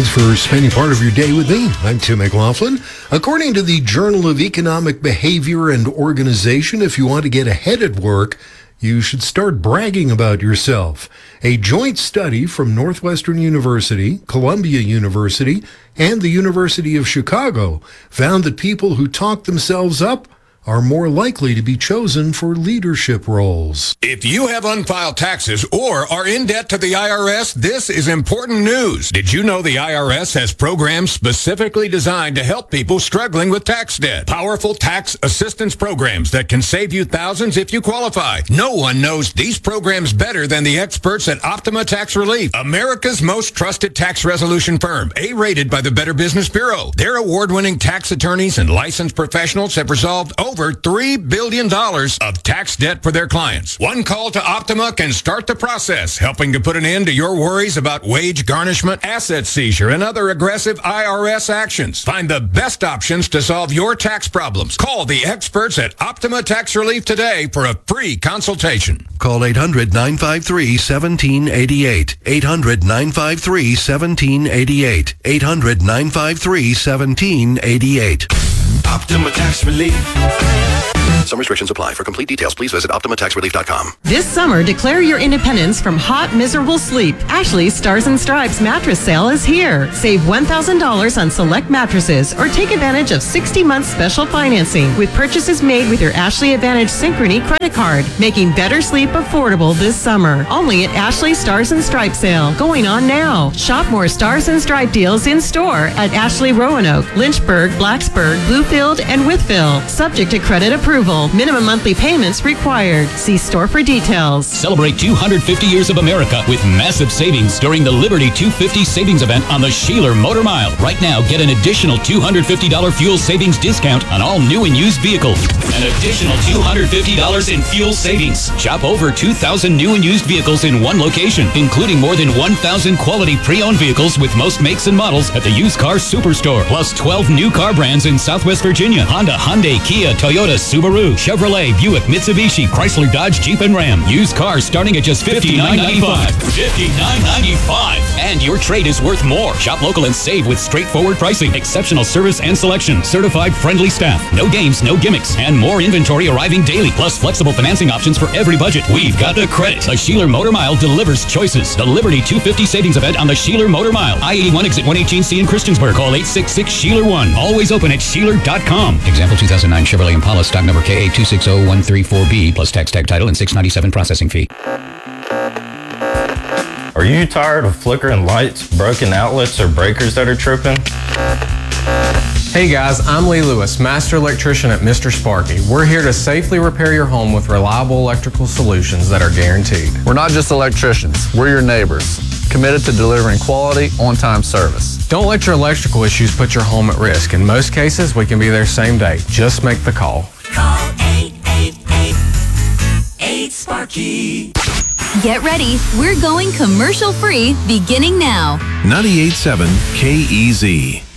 Thanks for spending part of your day with me. I'm Tim McLaughlin. According to the Journal of Economic Behavior and Organization, if you want to get ahead at work, you should start bragging about yourself. A joint study from Northwestern University, Columbia University, and the University of Chicago found that people who talk themselves up are more likely to be chosen for leadership roles. If you have unfiled taxes or are in debt to the IRS, this is important news. Did you know the IRS has programs specifically designed to help people struggling with tax debt? Powerful tax assistance programs that can save you thousands if you qualify. No one knows these programs better than the experts at Optima Tax Relief, America's most trusted tax resolution firm, A-rated by the Better Business Bureau. Their award-winning tax attorneys and licensed professionals have resolved over $3 billion of tax debt for their clients. One call to Optima can start the process, helping to put an end to your worries about wage garnishment, asset seizure, and other aggressive IRS actions. Find the best options to solve your tax problems. Call the experts at Optima Tax Relief today for a free consultation. Call 800-953-1788. 800-953-1788. 800-953-1788. Optima Tax Relief. Some restrictions apply. For complete details, please visit OptimaTaxRelief.com. This summer, declare your independence from hot, miserable sleep. Ashley's Stars and Stripes mattress sale is here. Save $1,000 on select mattresses or take advantage of 60-month special financing with purchases made with your Ashley Advantage Synchrony credit card, making better sleep affordable this summer. Only at Ashley's Stars and Stripes sale, going on now. Shop more Stars and Stripe deals in store at Ashley Roanoke, Lynchburg, Blacksburg, Bluefield, and Wytheville. Subject to credit approval. Minimum monthly payments required. See store for details. Celebrate 250 years of America with massive savings during the Liberty 250 savings event on the Sheeler Motor Mile. Right now, get an additional $250 fuel savings discount on all new and used vehicles. An additional $250 in fuel savings. Shop over 2,000 new and used vehicles in one location, including more than 1,000 quality pre-owned vehicles with most makes and models at the Used Car Superstore. Plus 12 new car brands in Southwest Virginia. Honda, Hyundai, Kia, Toyota, Subaru, Chevrolet, Buick, Mitsubishi, Chrysler, Dodge, Jeep, and Ram. Used cars starting at just $59.95. $59.95. And your trade is worth more. Shop local and save with straightforward pricing, exceptional service and selection, certified friendly staff, no games, no gimmicks, and more inventory arriving daily, plus flexible financing options for every budget. We've got the credit. The Sheeler Motor Mile delivers choices. The Liberty 250 savings event on the Sheeler Motor Mile. I-81 exit 118C in Christiansburg. Call 866-SHEELER1. Always open at Sheeler.com. Example 2009 Chevrolet Impala stock number KA260134B plus tax tag title and $697 processing fee. Are you tired of flickering lights, broken outlets, or breakers that are tripping? Hey guys, I'm Lee Lewis, Master Electrician at Mr. Sparky. We're here to safely repair your home with reliable electrical solutions that are guaranteed. We're not just electricians, we're your neighbors, committed to delivering quality, on-time service. Don't let your electrical issues put your home at risk. In most cases, we can be there same day. Just make the call. Call 888-8-SPARKY. Get ready. We're going commercial free beginning now. 98.7 KEZ.